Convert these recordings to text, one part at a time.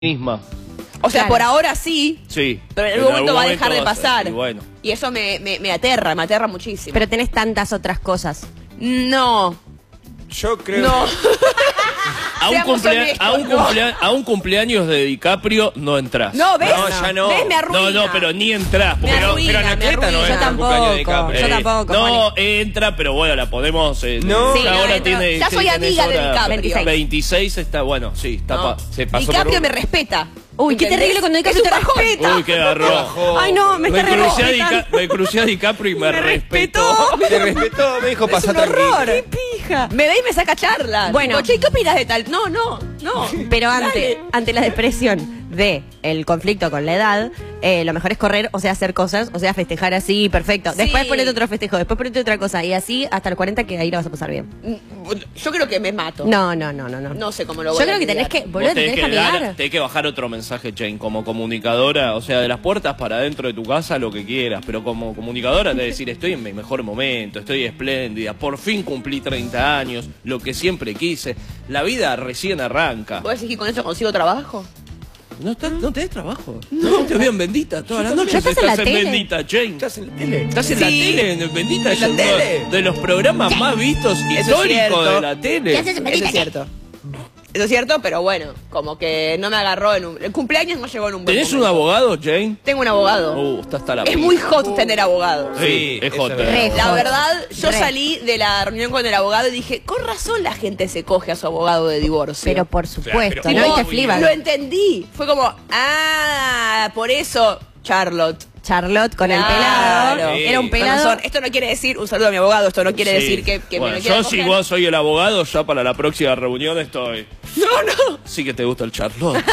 misma. O sea, Claro. por ahora sí, Sí. pero en algún momento va a dejar de pasar. Y bueno. Y eso me aterra muchísimo. Pero tenés tantas otras cosas. No, Yo creo no. A un, Seamos honestos, no. a un cumpleaños de DiCaprio no entras. No, ¿ves? No, ya no. ¿Ves? Me arruina. No, pero ni entras. Me Porque arruina, pero Anacleta me no arruina. es Yo un cumpleaños de tampoco. DiCaprio. Yo tampoco. No, entra, pero bueno, la podemos. No. Sí, ya no ahora entro. tiene. Ya soy tenés amiga de ahora DiCaprio. 26. 26 está, bueno, sí, está. No. Se pasó DiCaprio por me un- respeta. Uy, qué ¿Entendés? terrible cuando Es DiCaprio un te bajón. respeta. Uy, qué garrón. Ay, no, me está Me crucé a DiCaprio y me respetó. Te respetó, me dijo, Es pasá un tranquilo. horror. ¡Qué pija! Me ve y me saca charla. Bueno. Tipo, che, ¿qué opinas de tal? No. Pero Dale. ante la depresión de el conflicto con la edad, lo mejor es correr, o sea, hacer cosas, o sea, festejar así, perfecto. Sí. Después ponete otro festejo, después ponete otra cosa, y así hasta los 40 que ahí lo vas a pasar bien. Yo creo que me mato. No. No sé cómo lo voy Yo a creo que lidiar. tenés que, Vos boludo, tenés que mirar. tenés que bajar otro mensaje, Jane, como comunicadora, o sea, de las puertas para adentro de tu casa, lo que quieras, pero como comunicadora te decir, estoy en mi mejor momento, estoy espléndida, por fin cumplí 30 años, lo que siempre quise, la vida recién arranca. ¿Vos decís que con eso consigo trabajo? ¿No tenés trabajo? No te veo en Bendita todas las noches. ¿Ya estás en la tele? Bendita, Jane. ¿Estás en la tele? Estás en la Sí. tele, en Bendita, ¿En la es uno tele? de los programas más vistos Eso es históricos cierto. de la tele. Eso es cierto. Eso es cierto, pero bueno, como que no me agarró en un... El cumpleaños no llegó en un buen ¿Tenés un momento. abogado, Jane? Tengo un abogado. Está hasta la Es muy hot tener abogado. Sí, es hot. Re La hot. verdad, yo Re. salí de la reunión con el abogado y dije, con razón la gente se coge a su abogado de divorcio. Pero por supuesto, pero ¿no? Y Tipo, te flipan. lo entendí. Fue como, por eso, Charlotte. Charlotte con el Claro. pelado. Era un Con pelado. razón. Esto no quiere decir, un saludo a mi abogado, esto no quiere Sí. decir que Bueno, me lo quiera yo si coger. vos soy el abogado, ya para la próxima reunión estoy. No. Sí que te gusta el Charlotte.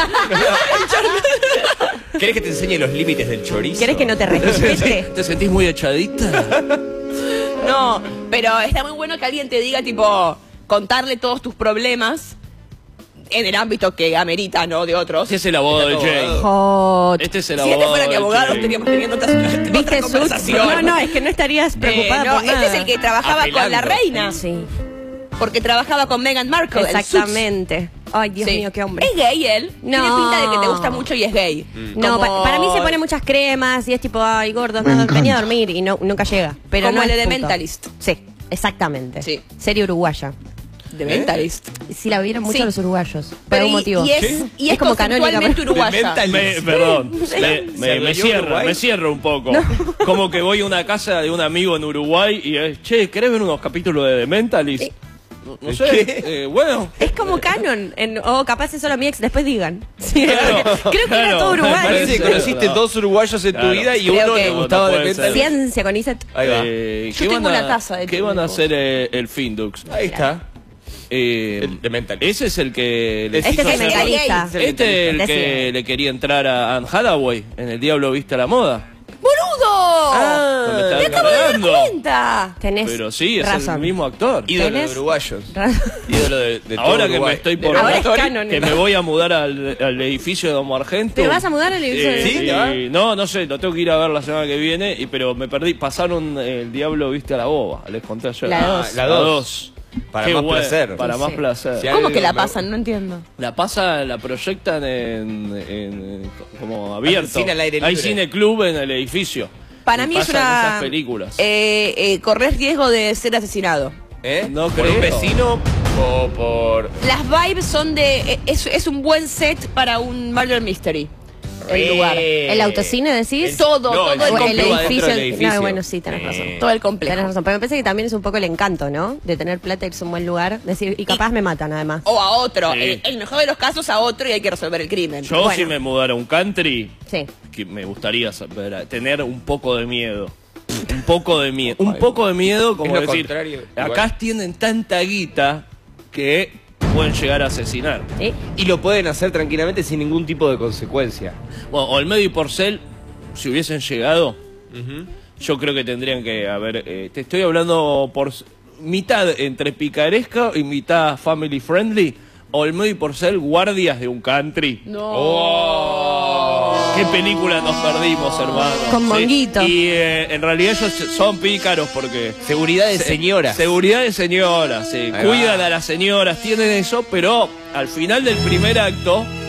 ¿Querés que te enseñe los límites del chorizo? ¿Querés que no te respete? ¿Te sentís muy echadita? No, pero está muy bueno que alguien te diga, tipo, contarle todos tus problemas en el ámbito que amerita, ¿no? De otros. Este es el abogado de Jane. Hot. Este es el Si abogado este fuera mi de abogado, Jane. estaríamos teniendo otra ¿Viste Suits? conversación. No, es que no estarías preocupada no, por nada. este es el que trabajaba con la Apelando. reina. Sí, Porque trabajaba con Meghan Markle. en Suits. exactamente. Ay, Dios Sí. mío, qué hombre. Es gay él. No. Tiene pinta de que te gusta mucho y es gay. No, Como- para mí se pone muchas cremas y es tipo, ay, gordo, no, venía a dormir y nunca llega. Pero Como no el es de puto. Mentalist. Sí, exactamente. Sí. Serie uruguaya. De Mentalist. Sí, la vieron mucho Sí. los uruguayos. Por Pero algún motivo. Y es, ¿Qué? y es como canónica, conceptualmente pero- uruguaya. De Mentalist. Perdón, ¿Se adueñó Uruguay? me cierro un poco. Como que voy a una casa de un amigo en Uruguay y es, che, ¿querés ver unos capítulos de The Mentalist? No sé, ¿Qué? bueno. Es como canon. O capaz es solo mi ex, después digan. Sí, Claro, creo que era claro. todo Me uruguayo. parece que Sí, conociste no. dos uruguayos en tu Claro. vida y Creo uno que- le gustaba No de puede ser. Mentalist. Ciencia con Iset. Ahí va. ¿Qué tengo van una taza de ¿Qué té, van a loco. hacer el Findux? Ahí está. El de Mentalist. Ese es el que... Este hizo es el hacer- mentalista. Este es el Decía. que le quería entrar a Anne Hathaway en El Diablo Viste a la Moda. ¡Boludo! Me está ¡Me acabo de dar cargando. cuenta! Tenés Pero sí, es razón. el mismo actor. Ídolo de ¿Tenés? uruguayos. Razón. Ídolo de todo Ahora que Uruguay. me estoy por Ahora es canon, que ¿no? me voy a mudar al edificio de Domo Argento. ¿Te vas a mudar al edificio de- ¿Sí? ¿Te vas? No sé, lo tengo que ir a ver la semana que viene, pero me perdí. Pasaron El Diablo Viste a la Boba, les conté ayer. La dos. La dos. Para Qué más bueno, placer. Para Sí. más placer. Sí, ¿Cómo que la me- pasan? No entiendo. La proyectan como abierto. Cine al aire Hay libre. cine club en el edificio. Para Y mí es pasan una... esas películas. Corres riesgo de ser asesinado. No ¿Por un creo. vecino o por...? Las vibes son de... Es un buen set para un murder mystery. El lugar. ¿El autocine decís? Todo, No, todo el el O el complejo complejo. adentro del edificio. No, bueno, sí, tenés razón. Todo el complejo. Tenés razón. Pero me parece que también es un poco el encanto, ¿no? De tener plata, irse a un buen lugar. Decir, y capaz me matan además. O a otro. Sí. En el mejor de los casos a otro y hay que resolver el crimen. Yo Bueno. si me mudara a un country, Sí. que me gustaría tener un poco de miedo. Un poco de miedo. Un poco de miedo, como Es lo decir, contrario, acá igual. tienen tanta guita que pueden llegar a asesinar. ¿Sí? Y lo pueden hacer tranquilamente sin ningún tipo de consecuencia. Bueno, Olmedo y Porcel, si hubiesen llegado, yo creo que tendrían que haber... te estoy hablando por mitad entre picaresca y mitad family friendly. Olmedo y Porcel, guardias de un country. No. ¿Qué película nos perdimos, hermano? Con Monguito. Y en realidad ellos son pícaros porque... Seguridad de señora. Seguridad de señoras, sí. Ahí Cuidan va. a las señoras, tienen eso, pero al final del primer acto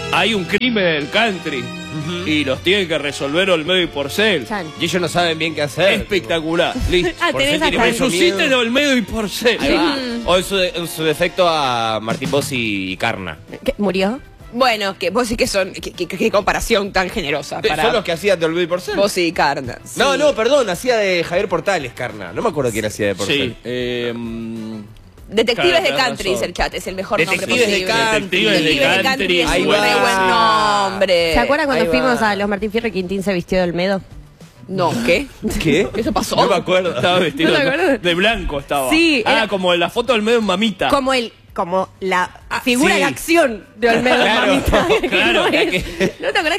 hay un crimen en el country y los tiene que resolver Olmedo y Porcel. Chan. Y ellos no saben bien qué hacer. Espectacular. Listo. Ah, Porcel tenés tiene acá. mucho Resuciten miedo. Olmedo y Porcel. Ahí va. O en su defecto a Martín Bossi y Carna. ¿Qué? ¿Murió? Bueno, que vos sí que son. Qué comparación tan generosa para Son los que hacían de Olmedo y Porcel. vos y Carna. No, no, perdón, hacía de Javier Portales, Carna. No me acuerdo quién hacía de Porcel. Sí. Detectives Claro, de tenés country, dice razón. el chat, es el mejor nombre Detectives de posible. country. Detectives de country. es Ahí un va. re buen nombre. ¿Se acuerdan cuando ahí fuimos va. a los Martín Fierro y Quintín se vistió de Olmedo? No, ¿qué? ¿Qué? ¿Eso pasó? No me acuerdo. Estaba vestido ¿No te acuerdas? de blanco estaba. Sí, Ah, era- como en la foto del medio en mamita. Como la figura sí. de acción de Olmedo. Claro, mamita. claro, ¿No que- es? ¿No te acuerdas